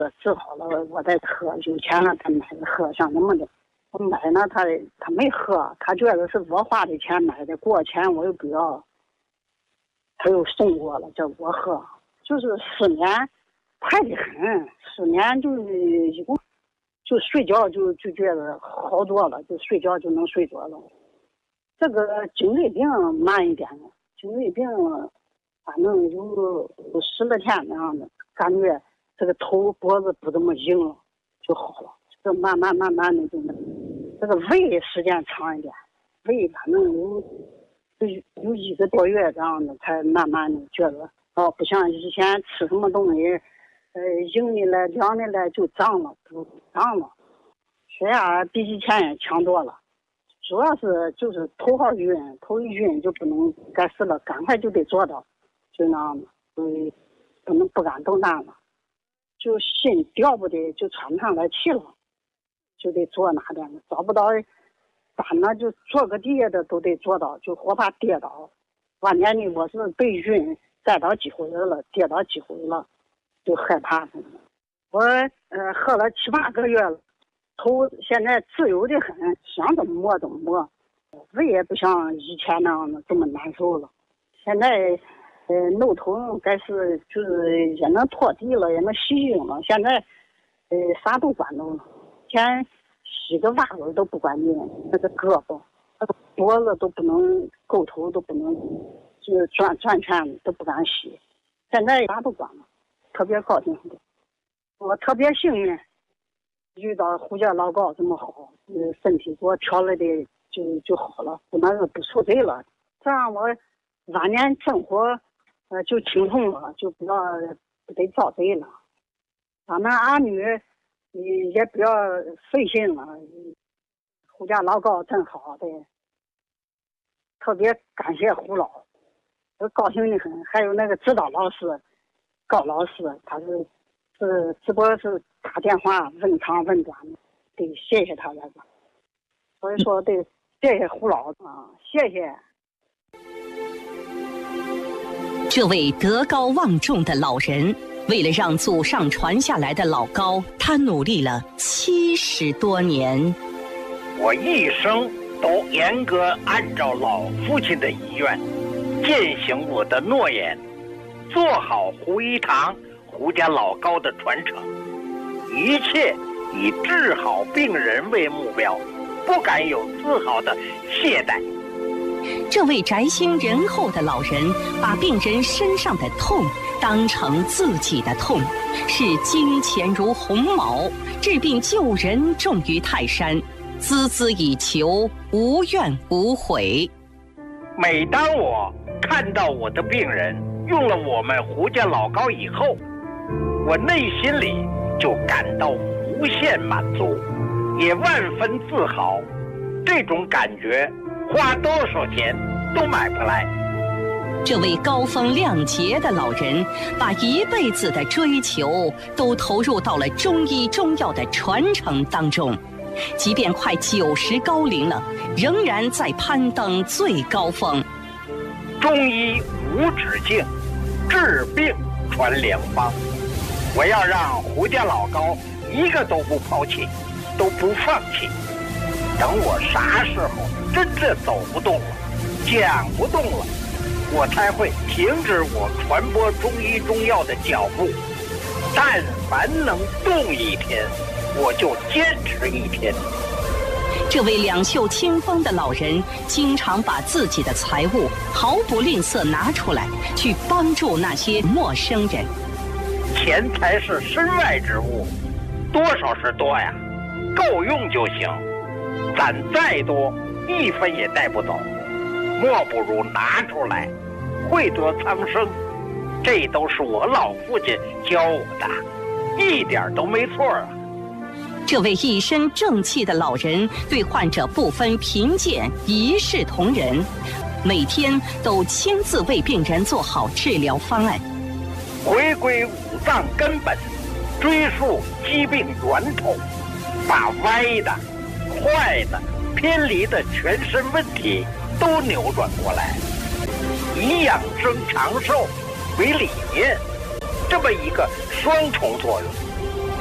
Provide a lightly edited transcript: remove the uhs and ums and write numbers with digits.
治好了我再喝，有钱了他买着喝，像那么的。我买呢，他没喝，他觉得是我花的钱买的，过钱我又不要，他又送我了，叫我喝，就是失眠，快得很，失眠就睡觉就觉得好多了，就睡觉就能睡着了。这个颈椎病慢一点了，颈椎病反正有10来天那样的，感觉这个头脖子不这么硬了，就好了。这慢慢的就那个，这个胃时间长一点，胃反正有1个多月这样的，才慢慢的觉得不像以前吃什么东西，硬的了凉的了就胀了，不胀了，血压比以前也强多了。主要是就是头好晕，头一晕就不能干事了，赶快就得做到，就那样的，不敢动弹了，就心调不得，就喘不上来气了，就得坐哪点的，找不到咱呢就坐个地下的都得坐到，就活怕跌倒。晚年呢我是被晕栽倒几回了，跌倒几回了，就害怕。我喝了7、8个月了，头现在自由的很，想怎么摸怎么摸，胃也不像以前那样的这么难受了。现在弄头该是就是也能拖地了，也能洗净了。现在啥都管着了，以前洗个袜子都不管净，那个胳膊、那个脖子都不能，够头都不能，就是转圈都不敢洗。现在啥都管了，特别高兴的。我特别幸运，遇到胡家老高这么好，身体给我调了的就好了，不受罪了。这样我晚年生活就轻松了，就不得遭罪了。咱们儿女也不要费心了，胡家老高真好的，特别感谢胡老，我高兴的很。还有那个指导老师高老师，他是直播是打电话问长问短，得谢谢他来吧。所以说得谢谢胡老啊，谢谢。 这位德高望重的老人，为了让祖上传下来的老高，他努力了70多年。 我一生都严格按照老父亲的遗愿，践行我的诺言，做好胡一堂胡家老高的传承，一切以治好病人为目标，不敢有丝毫的懈怠。 这位宅心仁厚的老人，把病人身上的痛当成自己的痛，视金钱如鸿毛，治病救人重于泰山，孜孜以求，无怨无悔。 每当我看到我的病人用了我们胡家老高以后，我内心里就感到无限满足，也万分自豪。这种感觉花多少钱都买不来。 这位高风亮节的老人，把一辈子的追求都投入到了中医中药的传承当中，即便快90高龄了，仍然在攀登最高峰。 中医无止境，治病传良方。我要让胡家老高一个都不抛弃，都不放弃。等我啥时候真正走不动了，讲不动了，我才会停止我传播中医中药的脚步。但凡能动一天，我就坚持一天。 这位两袖清风的老人，经常把自己的财物毫不吝啬拿出来，去帮助那些陌生人。 钱财是身外之物，多少是多呀，够用就行。攒再多，1分也带不走，莫不如拿出来，惠得苍生。这都是我老父亲教我的，一点都没错啊。 这位一身正气的老人，对患者不分贫贱，一视同仁，每天都亲自为病人做好治疗方案， 回归五脏根本，追溯疾病源头，把歪的、坏的、偏离的全身问题都扭转过来，以养生长寿为理念，这么一个双重作用。